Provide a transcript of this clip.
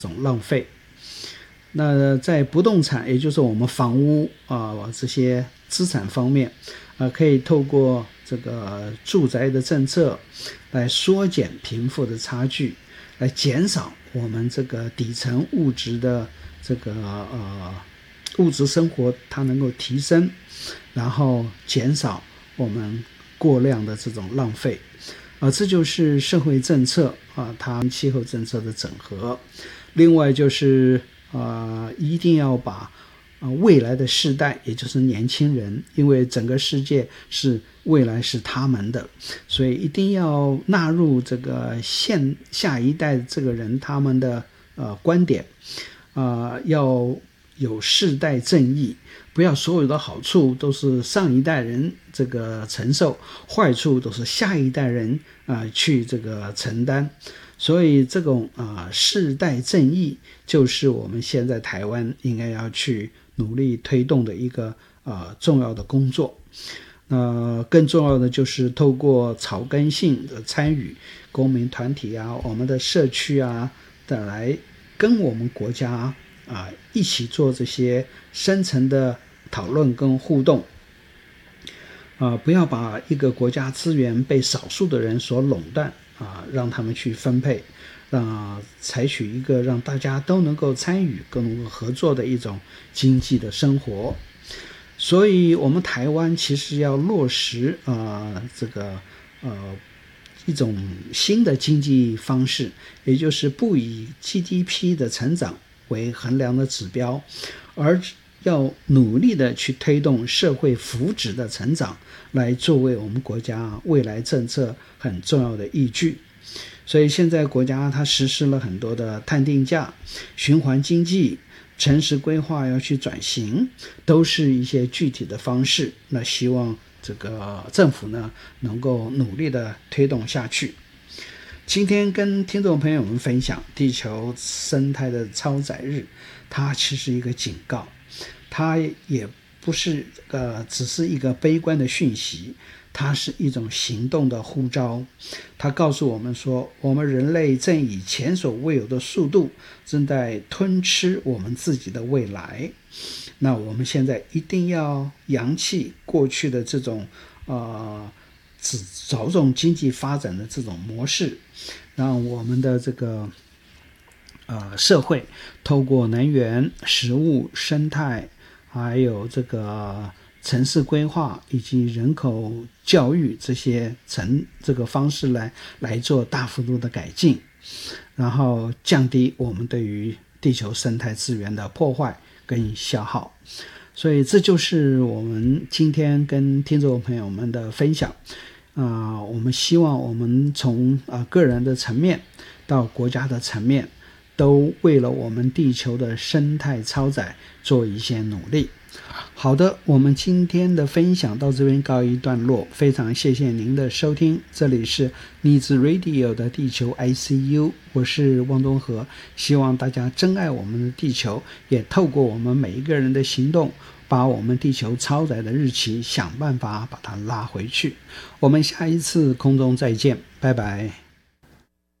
种浪费。那在不动产，也就是我们房屋这些资产方面，可以透过这个住宅的政策来缩减贫富的差距，来减少我们这个底层物质的这个物质生活它能够提升，然后减少我们过量的这种浪费。这就是社会政策它气候政策的整合。另外就是一定要把未来的世代，也就是年轻人，因为整个世界未来是他们的，所以一定要纳入这个下一代这个人他们的观点，要有世代正义，不要所有的好处都是上一代人这个承受，坏处都是下一代人去这个承担。所以这种世代正义就是我们现在台湾应该要去努力推动的一个重要的工作。更重要的就是透过草根性的参与，公民团体我们的社区的来跟我们国家一起做这些深层的讨论跟互动。不要把一个国家资源被少数的人所垄断让他们去分配，采取一个让大家都能够参与、更能够合作的一种经济的生活。所以我们台湾其实要落实这个一种新的经济方式，也就是不以 GDP 的成长为衡量的指标，而要努力的去推动社会福祉的成长，来作为我们国家未来政策很重要的依据。所以现在国家它实施了很多的碳定价、循环经济、城市规划要去转型，都是一些具体的方式。那希望这个政府呢能够努力的推动下去。今天跟听众朋友们分享地球生态的超载日，它其实一个警告，它也不是只是一个悲观的讯息，它是一种行动的呼召。它告诉我们说，我们人类正以前所未有的速度正在吞吃我们自己的未来。那我们现在一定要扬弃过去的这种只着重经济发展的这种模式，让我们的这个社会透过能源、食物、生态，还有这个城市规划以及人口教育这个方式来做大幅度的改进，然后降低我们对于地球生态资源的破坏跟消耗。所以这就是我们今天跟听众朋友们的分享。我们希望我们从个人的层面到国家的层面，都为了我们地球的生态超载做一些努力。好的，我们今天的分享到这边告一段落，非常谢谢您的收听，这里是逆子 Radio 的地球 ICU， 我是汪东和，希望大家珍爱我们的地球，也透过我们每一个人的行动，把我们地球超载的日期想办法把它拉回去。我们下一次空中再见，拜拜。